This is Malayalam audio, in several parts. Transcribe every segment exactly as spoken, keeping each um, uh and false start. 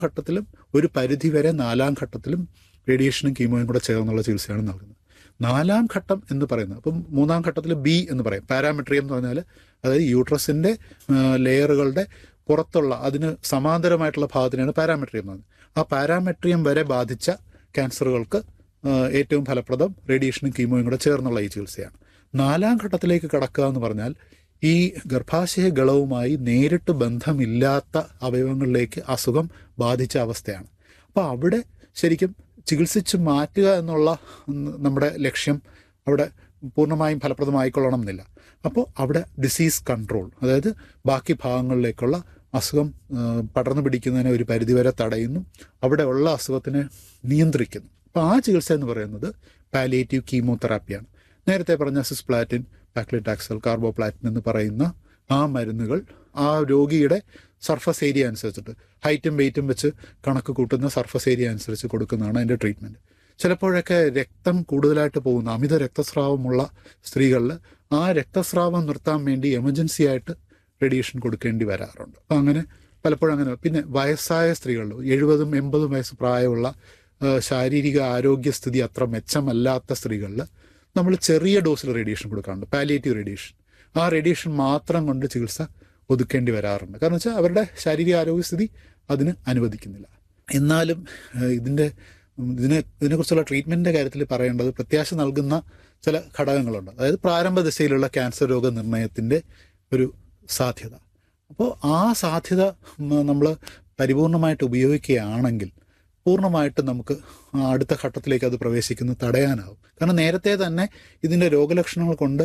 ഘട്ടത്തിലും ഒരു പരിധിവരെ നാലാം ഘട്ടത്തിലും റേഡിയേഷനും കീമോയും കൂടെ ചേർന്നുള്ള ചികിത്സയാണ് നൽകുന്നത്. നാലാം ഘട്ടം എന്ന് പറയുന്നത്, അപ്പം മൂന്നാം ഘട്ടത്തിൽ ബി എന്ന് പറയും. പാരാമെട്രിയം എന്ന് പറഞ്ഞാൽ അതായത് യൂട്രസിൻ്റെ ലെയറുകളുടെ പുറത്തുള്ള അതിന് സമാന്തരമായിട്ടുള്ള ഭാഗത്തിനാണ് പാരാമെട്രിയം എന്ന് പറയുന്നത്. ആ പാരാമെട്രിയം വരെ ബാധിച്ച ക്യാൻസറുകൾക്ക് ഏറ്റവും ഫലപ്രദം റേഡിയേഷനും കീമോയും കൂടെ ചേർന്നുള്ള ഈ ചികിത്സയാണ്. നാലാം ഘട്ടത്തിലേക്ക് കടക്കുക എന്ന് പറഞ്ഞാൽ ഈ ഗർഭാശയ ഗളവുമായി നേരിട്ട് ബന്ധമില്ലാത്ത അവയവങ്ങളിലേക്ക് അസുഖം ബാധിച്ച അവസ്ഥയാണ്. അപ്പോൾ അവിടെ ശരിക്കും ചികിത്സിച്ച് മാറ്റുക എന്നുള്ള നമ്മുടെ ലക്ഷ്യം അവിടെ പൂർണ്ണമായും ഫലപ്രദമായിക്കൊള്ളണം എന്നില്ല. അപ്പോൾ അവിടെ ഡിസീസ് കൺട്രോൾ, അതായത് ബാക്കി ഭാഗങ്ങളിലേക്കുള്ള അസുഖം പടർന്നു പിടിക്കുന്നതിനെ ഒരു പരിധിവരെ തടയുന്നു, അവിടെ ഉള്ള അസുഖത്തിനെ നിയന്ത്രിക്കുന്നു. അപ്പോൾ ആ ചികിത്സ എന്ന് പറയുന്നത് പാലിയേറ്റീവ് കീമോതെറാപ്പിയാണ്. നേരത്തെ പറഞ്ഞ സിസ്പ്ലാറ്റിൻ, പാക്ലിടാക്സൽ, കാർബോപ്ലാറ്റിൻ എന്ന് പറയുന്ന ആ മരുന്നുകൾ ആ രോഗിയുടെ സർഫസ് ഏരിയ അനുസരിച്ചിട്ട് ഹൈറ്റും വെയിറ്റും വെച്ച് കണക്ക് കൂട്ടുന്ന സർഫസ് ഏരിയ അനുസരിച്ച് കൊടുക്കുന്നതാണ് അതിൻ്റെ ട്രീറ്റ്മെൻറ്റ്. ചിലപ്പോഴൊക്കെ രക്തം കൂടുതലായിട്ട് പോകുന്ന അമിത രക്തസ്രാവമുള്ള സ്ത്രീകളിൽ ആ രക്തസ്രാവം നിർത്താൻ വേണ്ടി എമർജൻസി ആയിട്ട് റേഡിയേഷൻ കൊടുക്കേണ്ടി വരാറുണ്ട്. അപ്പം അങ്ങനെ പലപ്പോഴും അങ്ങനെ. പിന്നെ വയസ്സായ സ്ത്രീകളിൽ എഴുപതും എൺപതും വയസ്സ് പ്രായമുള്ള ശാരീരിക ആരോഗ്യസ്ഥിതി അത്ര മെച്ചമല്ലാത്ത സ്ത്രീകളിൽ നമ്മൾ ചെറിയ ഡോസിൽ റേഡിയേഷൻ കൊടുക്കാറുണ്ട്, പാലിയേറ്റീവ് റേഡിയേഷൻ. ആ റേഡിയേഷൻ മാത്രം കൊണ്ട് ചികിത്സ ഒതുക്കേണ്ടി വരാറുണ്ട്. കാരണം വെച്ചാൽ അവരുടെ ശാരീരിക ആരോഗ്യസ്ഥിതി അതിന് അനുവദിക്കുന്നില്ല. എന്നാലും ഇതിൻ്റെ ഇതിനെ ഇതിനെക്കുറിച്ചുള്ള ട്രീറ്റ്മെൻറ്റിൻ്റെ കാര്യത്തിൽ പറയേണ്ടത് പ്രത്യാശ നൽകുന്ന ചില ഘടകങ്ങളുണ്ട്. അതായത് പ്രാരംഭ ദശയിലുള്ള ക്യാൻസർ രോഗനിർണയത്തിൻ്റെ ഒരു സാധ്യത. അപ്പോൾ ആ സാധ്യത നമ്മൾ പരിപൂർണമായിട്ട് ഉപയോഗിക്കുകയാണെങ്കിൽ പൂർണ്ണമായിട്ട് നമുക്ക് അടുത്ത ഘട്ടത്തിലേക്ക് അത് പ്രവേശിക്കുന്നത് തടയാനാവും. കാരണം നേരത്തെ തന്നെ ഇതിൻ്റെ രോഗലക്ഷണങ്ങൾ കൊണ്ട്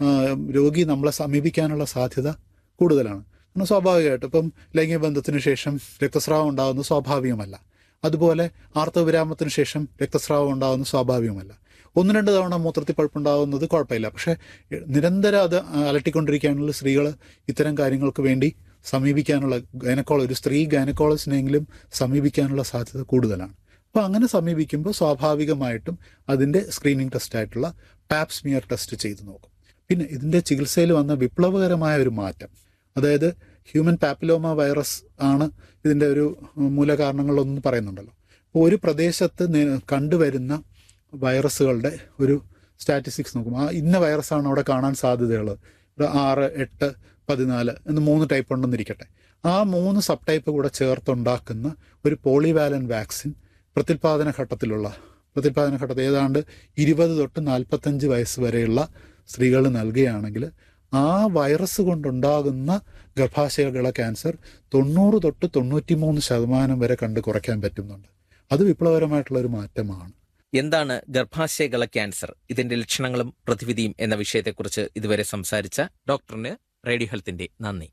രോഗി നമ്മളെ സമീപിക്കാനുള്ള സാധ്യത കൂടുതലാണ്. കാരണം സ്വാഭാവികമായിട്ട് ഇപ്പം ലൈംഗിക ബന്ധത്തിന് ശേഷം രക്തസ്രാവം ഉണ്ടാകുന്നത് സ്വാഭാവികമല്ല. അതുപോലെ ആർത്തവവിരാമത്തിന് ശേഷം രക്തസ്രാവം ഉണ്ടാകുന്നത് സ്വാഭാവികമല്ല. ഒന്ന് രണ്ട് തവണ മൂത്രത്തിൽ പഴുപ്പുണ്ടാകുന്നത് കുഴപ്പമില്ല. പക്ഷേ നിരന്തരം അത് അലട്ടിക്കൊണ്ടിരിക്കുകയാണെങ്കിൽ സ്ത്രീകൾ ഇത്തരം കാര്യങ്ങൾക്ക് വേണ്ടി സമീപിക്കാനുള്ള ഗൈനക്കോള ഒരു സ്ത്രീ ഗൈനക്കോളജിനെങ്കിലും സമീപിക്കാനുള്ള സാധ്യത കൂടുതലാണ്. അപ്പോൾ അങ്ങനെ സമീപിക്കുമ്പോൾ സ്വാഭാവികമായിട്ടും അതിൻ്റെ സ്ക്രീനിങ് ടെസ്റ്റായിട്ടുള്ള പാപ് സ്മിയർ ടെസ്റ്റ് ചെയ്ത് നോക്കും. പിന്നെ ഇതിൻ്റെ ചികിത്സയിൽ വന്ന വിപ്ലവകരമായ ഒരു മാറ്റം, അതായത് ഹ്യൂമൻ പാപ്പിലോമ വൈറസ് ആണ് ഇതിൻ്റെ ഒരു മൂലകാരണങ്ങളൊന്നും പറയുന്നുണ്ടല്ലോ. അപ്പോൾ ഒരു പ്രദേശത്ത് കണ്ടുവരുന്ന വൈറസുകളുടെ ഒരു സ്റ്റാറ്റിസ്റ്റിക്സ് നോക്കും. ആ ഇന്ന വൈറസാണ് അവിടെ കാണാൻ സാധ്യതയുള്ളത്. ഇവിടെ ആറ്, എട്ട്, പതിനാല് എന്ന് മൂന്ന് ടൈപ്പ് ഉണ്ടെന്നിരിക്കട്ടെ. ആ മൂന്ന് സബ് ടൈപ്പ് കൂടെ ചേർത്തുണ്ടാക്കുന്ന ഒരു പോളിവാലൻ വാക്സിൻ പ്രത്യുൽപാദന ഘട്ടത്തിലുള്ള പ്രത്യുൽപാദന ഘട്ടത്തിൽ ഏതാണ്ട് ഇരുപത് തൊട്ട് നാൽപ്പത്തഞ്ച് വയസ്സ് വരെയുള്ള സ്ത്രീകൾ നൽകുകയാണെങ്കിൽ ആ വൈറസ് കൊണ്ടുണ്ടാകുന്ന ഗർഭാശയകള ക്യാൻസർ തൊണ്ണൂറ് തൊട്ട് തൊണ്ണൂറ്റി മൂന്ന് ശതമാനം വരെ കണ്ട് കുറയ്ക്കാൻ പറ്റുന്നുണ്ട്. അത് വിപ്ലവകരമായിട്ടുള്ളൊരു മാറ്റമാണ്. എന്താണ് ഗർഭാശയകള ക്യാൻസർ, ഇതിന്റെ ലക്ഷണങ്ങളും പ്രതിവിധിയും എന്ന വിഷയത്തെക്കുറിച്ച് ഇതുവരെ സംസാരിച്ച ഡോക്ടറിന് റേഡിയോ ഹെൽത്തിന്റെ നന്ദി.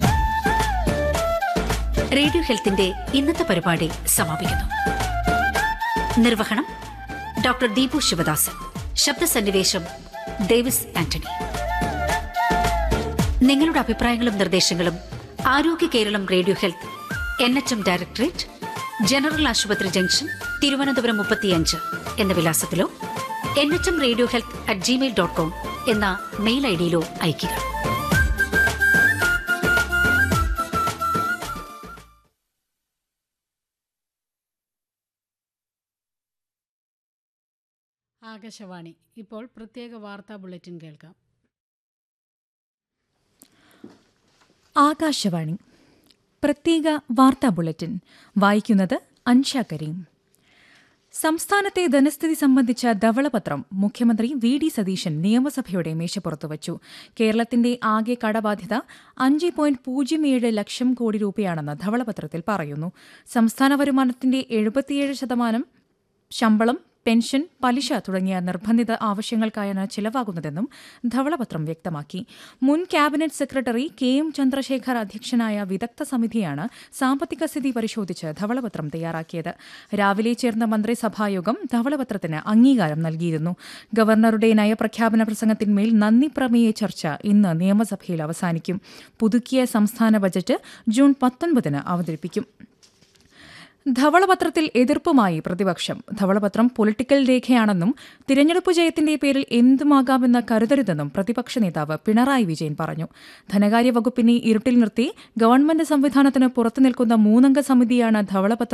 റേഡിയോ ഹെൽത്തിന്റെ ഇന്നത്തെ പരിപാടി സമാപിക്കുന്നു. നിർവഹണം ഡോക്ടർ ദീപു ശിവദാസൻ. ശബ്ദസന്നിവേശം ഡേവിസ് ആന്റണി. നിങ്ങളുടെ അഭിപ്രായങ്ങളും നിർദ്ദേശങ്ങളും ആരോഗ്യ Keralam radio health N H M directorate, general ആശുപത്രി ജംഗ്ഷൻ, തിരുവനന്തപുരം മുപ്പത്തിയഞ്ച് എന്ന വിലാസത്തിലോ N H M radio health at Gmail dot com എന്ന മെയിൽ ഐ ഡിയിലോ അയയ്ക്കുക. ആകാശവാണി. ഇപ്പോൾ പ്രത്യേക വാർത്താ ബുള്ളറ്റിൻ കേൾക്കാം. ആകാശവാണി പ്രത്യേക വാർത്താ ബുള്ളറ്റിൻ വായിക്കുന്നത് അൻഷ കരീം. സംസ്ഥാനത്തെ ധനസ്ഥിതി സംബന്ധിച്ച ധവളപത്രം മുഖ്യമന്ത്രി വി ഡി സതീശൻ നിയമസഭയുടെ മേശപ്പുറത്ത് വച്ചു. കേരളത്തിന്റെ ആകെ കടബാധ്യത അഞ്ച് പോയിന്റ് പൂജ്യം ഏഴ് ലക്ഷം കോടി രൂപയാണെന്ന് ധവളപത്രത്തിൽ പറയുന്നു. സംസ്ഥാന വരുമാനത്തിന്റെ എഴുപത്തിയേഴ് ശതമാനം ശമ്പളം, പെൻഷൻ, പലിശ തുടങ്ങിയ നിർബന്ധിത ആവശ്യങ്ങൾക്കായാണ് ചിലവാകുന്നതെന്നും ധവളപത്രം വ്യക്തമാക്കി. മുൻ cabinet secretary K M Chandrasekhar അധ്യക്ഷനായ വിദഗ്ധ സമിതിയാണ് സാമ്പത്തിക സ്ഥിതി പരിശോധിച്ച് ധവളപത്രം തയ്യാറാക്കിയത്. രാവിലെ ചേർന്ന മന്ത്രിസഭായോഗം ധവളപത്രത്തിന് അംഗീകാരം നൽകിയിരുന്നു. ഗവർണറുടെ നയപ്രഖ്യാപന പ്രസംഗത്തിന്മേൽ നന്ദി പ്രമേയ ചർച്ച ഇന്ന് നിയമസഭയിൽ അവസാനിക്കും. പുതുക്കിയ സംസ്ഥാന ബജറ്റ് ജൂൺ പത്തൊൻപതിന് അവതരിപ്പിക്കും. ധവളപത്രത്തിൽ എതിർപ്പുമായി പ്രതിപക്ഷം. ധവളപത്രം പൊളിറ്റിക്കൽ രേഖയാണെന്നും തിരഞ്ഞെടുപ്പ് ജയത്തിന്റെ പേരിൽ എന്തുമാകാമെന്ന് കരുതരുതെന്നും പ്രതിപക്ഷ നേതാവ് പിണറായി വിജയൻ പറഞ്ഞു. ധനകാര്യ വകുപ്പിനെ ഇരുട്ടിൽ നിർത്തി ഗവൺമെന്റ് സംവിധാനത്തിന് പുറത്തുനിൽക്കുന്ന മൂന്നംഗ സമിതിയാണ് ധവളപത്രം